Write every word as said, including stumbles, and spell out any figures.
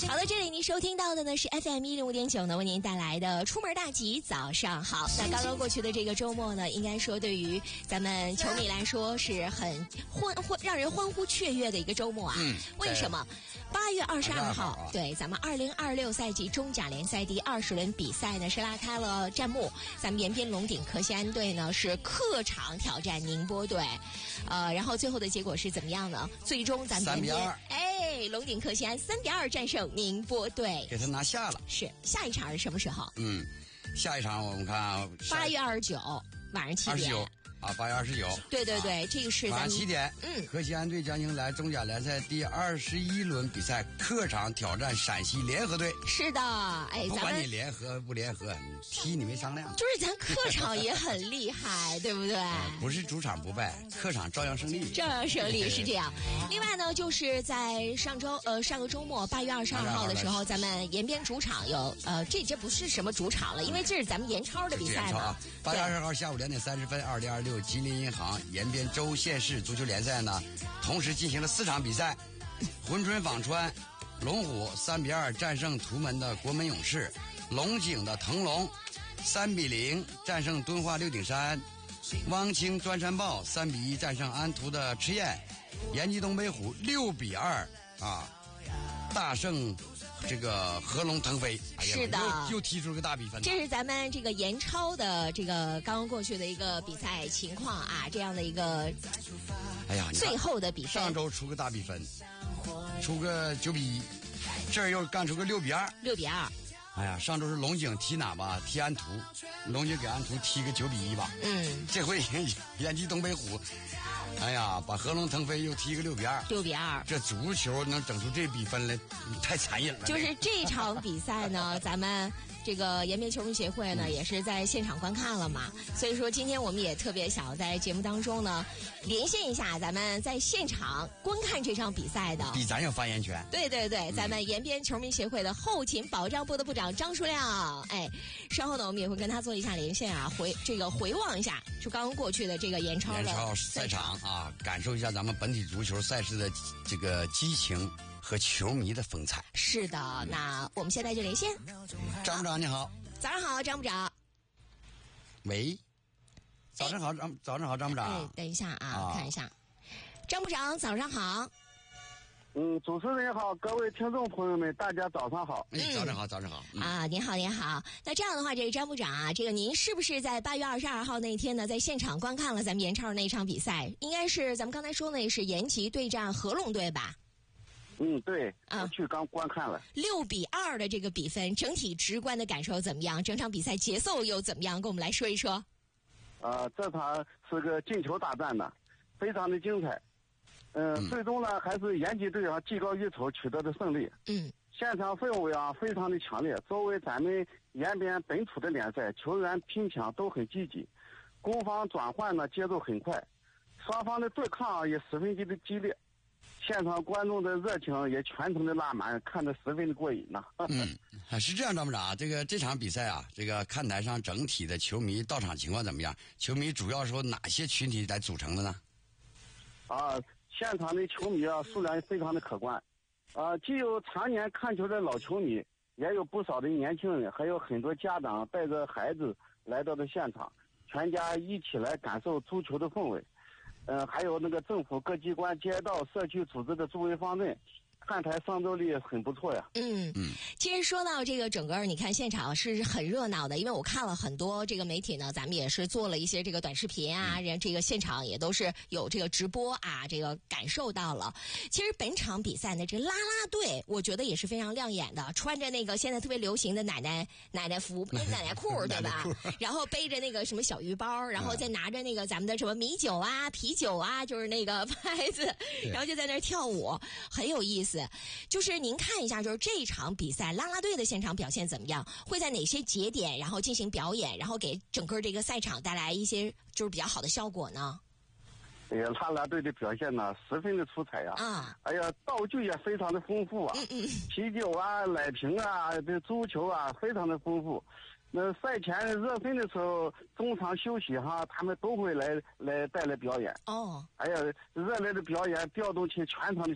好的，这里您收听到的呢是 F M 一零五点九呢为您带来的出门大吉，早上好。那刚刚过去的这个周末呢，应该说对于咱们球迷来说是很欢欢让人欢呼雀跃的一个周末啊。 嗯， 为什么？八月二十二号， 啊、 对，咱们二零二六赛季中甲联赛第二十轮比赛呢是拉开了战幕。咱们延边龙鼎科西安队呢是客场挑战宁波队，呃，然后最后的结果是怎么样呢？最终咱们延边哎，龙鼎科西安三比二战胜宁波队， 给他拿下了。 是下一场是什么时候？ 嗯，下一场我们看八月二十九晚上七点。 啊，八月二十九， 对对对，啊、这个是晚上七点， 嗯， 科西安队将迎来中甲联赛第二十一轮比赛，客场挑战陕西联合队。 是的，哎， 不管你联合不联合，你踢你没商量。 就是咱客场也很厉害，对不对、 呃？不是主场不败，客场照样胜利。 照样胜利是这样。另外呢，就是在上周呃上个周末八月二十二号的时候，咱们延边主场有呃这这不是什么主场了，因为这是咱们延超的比赛嘛。 八月二十号下午两点三十分，二零二六吉林银行延边州县市足球联赛呢，同时进行了四场比赛。珲春舫川龙虎三比二战胜图门的国门勇士，龙井的腾龙三比零战胜敦化六顶山，汪清端山豹三比一战胜安图的赤焰，延吉东北虎六比二啊大胜这个合龙腾飞。哎、 是的， 又又踢出个大比分。 这是咱们这个延超的这个刚刚过去的一个比赛情况啊，这样的一个哎呀最后的比分。 上周出个大比分，出个九比一，这儿又干出个六比二。 六比二。 哎呀，上周是龙井踢哪吧？踢安图，龙井给安图踢个九比一吧。 嗯， 这回延吉东北虎，哎呀，把合龙腾飞又踢个六比二。 六比二， 这足球能整出这比分来，太残忍了。 就是这场比赛呢，咱们这个延边球迷协会呢、嗯、也是在现场观看了嘛，所以说今天我们也特别想在节目当中呢连线一下咱们在现场观看这场比赛的， 比咱有发言权。 对对对，咱们延边球迷协会的后勤保障部的部长张书亮，哎，稍后呢我们也会跟他做一下连线啊，回这个回望一下就刚刚过去的这个延超的延超赛场啊，感受一下咱们本体足球赛事的这个激情和球迷的风采。 是的，那我们现在就连线。 张部长你好。 早上好，张部长。 喂，早上好，张早上好，张部长。 哎，等一下啊，啊看一下，张部长早上好。 嗯，主持人好，各位听众朋友们，大家早上好。 嗯，早上好，早上好。 嗯、啊，您好，您好。那这样的话，这个张部长啊，这个您是不是在八月二十二号那一天呢，在现场观看了咱们延超的那一场比赛？应该是咱们刚才说的是延吉对战合龙队吧？ 嗯，对，我去刚观看了。 六比二的这个比分，整体直观的感受怎么样？整场比赛节奏又怎么样？跟我们来说一说。 呃，这场是个进球大战呢，非常的精彩。呃、嗯，最终呢还是延吉队啊技高一筹取得的胜利。 嗯， 现场氛围啊非常的强烈。作为咱们延边本土的联赛，球员拼抢都很积极，攻防转换呢节奏很快，双方的对抗也十分的激烈。现场观众的热情也全程的拉满，看得十分的过瘾呐、啊。 嗯，是这样，张部长，这个这场比赛啊，这个看台上整体的球迷到场情况怎么样？球迷主要是由哪些群体来组成的呢？ 啊，现场的球迷啊数量非常的可观，啊，既有常年看球的老球迷，也有不少的年轻人，还有很多家长带着孩子来到了现场，全家一起来感受足球的氛围。嗯、呃，还有那个政府各机关、街道、社区组织的助威方阵，看台上座率很不错呀。 嗯嗯，其实说到这个整个，你看现场是很热闹的，因为我看了很多这个媒体呢，咱们也是做了一些这个短视频啊，人、嗯、这个现场也都是有这个直播啊，这个感受到了。其实本场比赛呢，这啦啦队我觉得也是非常亮眼的，穿着那个现在特别流行的奶奶奶奶服、奶奶裤，对吧？然后背着那个什么小鱼包，然后再拿着那个咱们的什么米酒啊、啤酒啊，就是那个牌子，然后就在那儿跳舞，很有意思。就是您看一下，就是这场比赛啦啦队的现场表现怎么样？会在哪些节点然后进行表演，然后给整个这个赛场带来一些就是比较好的效果呢？ 哎呀，啦啦队的表现呢十分的出彩呀！啊，哎呀，道具也非常的丰富啊，嗯嗯，啤酒啊、奶瓶啊、这足球啊，非常的丰富。那赛前热身的时候，中场休息哈，他们都会来来带来表演。哦，哎呀，热烈的表演调动起全场的